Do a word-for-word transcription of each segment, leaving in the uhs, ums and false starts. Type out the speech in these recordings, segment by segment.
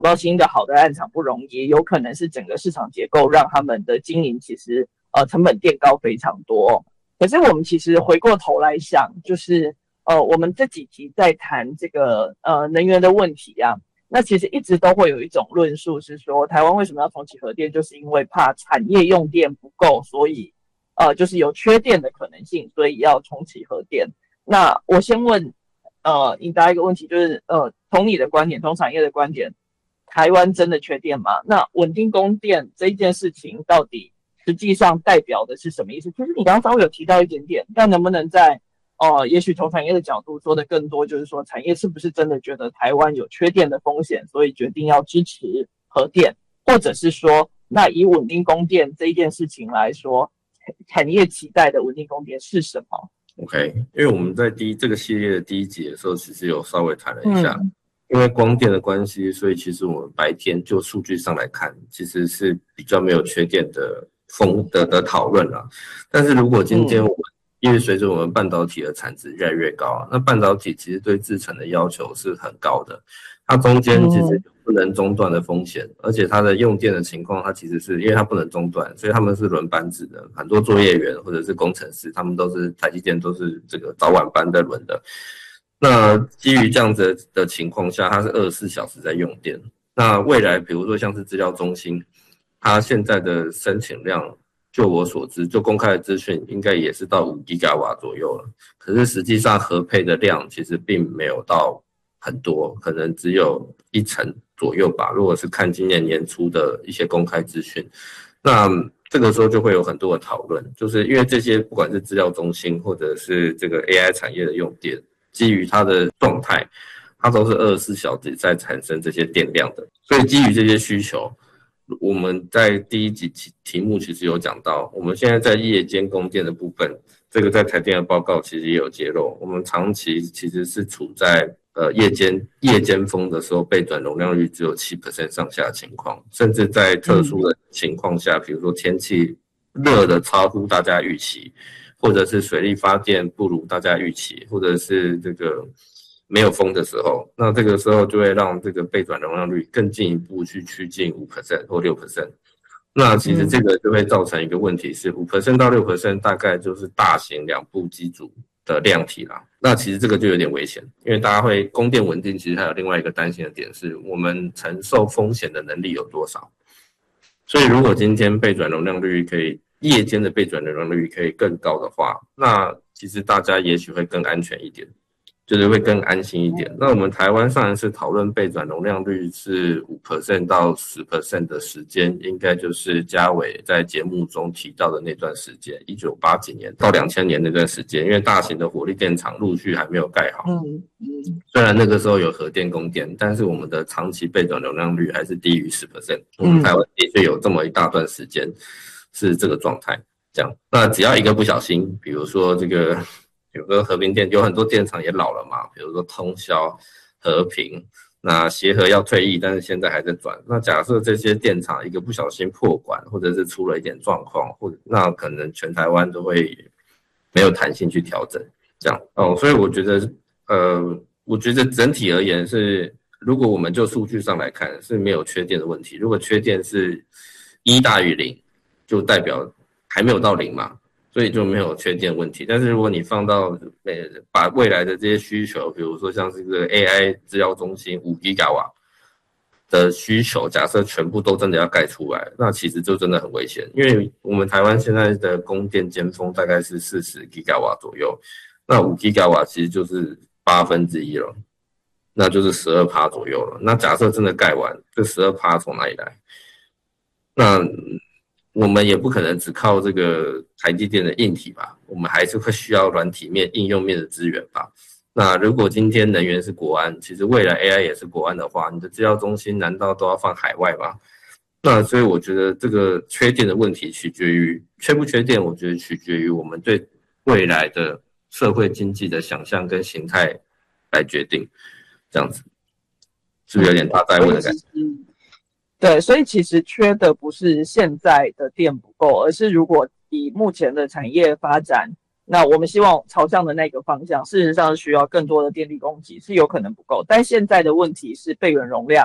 到新的好的案场不容易，也有可能是整个市场结构让他们的经营其实呃成本垫高非常多。可是我们其实回过头来想，就是呃我们这几集在谈这个呃能源的问题啊，那其实一直都会有一种论述是说，台湾为什么要重启核电，就是因为怕产业用电不够，所以呃就是有缺电的可能性，所以要重启核电。那我先问呃应答一个问题，就是呃从你的观点，从产业的观点，台湾真的缺电吗？那稳定供电这一件事情到底实际上代表的是什么意思？其实你刚刚稍微有提到一点点，但能不能在呃，也许从产业的角度说的更多，就是说产业是不是真的觉得台湾有缺电的风险，所以决定要支持核电，或者是说，那以稳定供电这一件事情来说，产业期待的稳定供电是什么？ OK， 因为我们在第一这个系列的第一集的时候，其实有稍微谈了一下， 嗯， 因为光电的关系，所以其实我们白天就数据上来看，其实是比较没有缺电的风的的讨论啦。但是如果今天我们、嗯、因为随着我们半导体的产值越来越高，那半导体其实对制程的要求是很高的，它中间其实有不能中断的风险，而且它的用电的情况，它其实是因为它不能中断，所以他们是轮班制的，很多作业员或者是工程师，他们都是台积电都是这个早晚班在轮的。那基于这样子的情况下，它是二十四小时在用电。那未来比如说像是资料中心，它现在的申请量，就我所知，就公开的资讯应该也是到五吉瓦左右了。可是实际上核配的量其实并没有到很多，可能只有一成左右吧。如果是看今年年初的一些公开资讯，那这个时候就会有很多的讨论，就是因为这些不管是资料中心或者是这个 A I 产业的用电，基于它的状态，它都是二十四小时在产生这些电量的。所以基于这些需求，我们在第一集题目其实有讲到，我们现在在夜间供电的部分，这个在台电的报告其实也有揭露，我们长期其实是处在呃夜间夜间峰的时候，备转容量率只有 百分之七 上下的情况，甚至在特殊的情况下，比如说天气热的超乎大家预期，或者是水力发电不如大家预期，或者是这个没有风的时候，那这个时候就会让这个备转容量率更进一步去趋近 百分之五 或 百分之六。 那其实这个就会造成一个问题是 百分之五 到 百分之六 大概就是大型两部机组的量体啦。那其实这个就有点危险，因为大家会供电稳定，其实还有另外一个担心的点是我们承受风险的能力有多少。所以如果今天备转容量率可以夜间的备转容量率可以更高的话，那其实大家也许会更安全一点，就是会更安心一点。那我们台湾上一次讨论备转容量率是 百分之五 到 百分之十 的时间，应该就是嘉伟在节目中提到的那段时间，一九八几年到两千年那段时间，因为大型的火力电厂陆续还没有盖好。嗯嗯。虽然那个时候有核电供电，但是我们的长期备转容量率还是低于 百分之十。我们台湾的确有这么一大段时间是这个状态。这样，那只要一个不小心，比如说这个。比如说和平电有很多电厂也老了嘛，比如说通霄、和平，那协和要退役，但是现在还在转。那假设这些电厂一个不小心破管，或者是出了一点状况，或者那可能全台湾都会没有弹性去调整，这样哦。所以我觉得，呃，我觉得整体而言是，如果我们就数据上来看是没有缺电的问题。如果缺电是一大于零，就代表还没有到零嘛。所以就没有缺电问题，但是如果你放到把未来的这些需求，比如说像这个 A I 资料中心五吉瓦的需求，假设全部都真的要盖出来，那其实就真的很危险，因为我们台湾现在的供电尖峰大概是四十吉瓦左右，那五吉瓦其实就是八分之一了，那就是 百分之十二 左右了。那假设真的盖完，这 百分之十二 从哪里来？那我们也不可能只靠这个台积电的硬体吧，我们还是会需要软体面、应用面的资源吧。那如果今天能源是国安，其实未来 A I 也是国安的话，你的资料中心难道都要放海外吗？那所以我觉得这个缺电的问题取决于缺不缺电，我觉得取决于我们对未来的社会经济的想象跟形态来决定，这样子是不是有点大哉问的感觉？ 对，所以其实缺的不是现在的电不够，而是如果以目前的产业发展，那我们希望朝向的那个方向，事实上是需要更多的电力供给，是有可能不够。但现在的问题是备源容量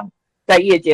在业界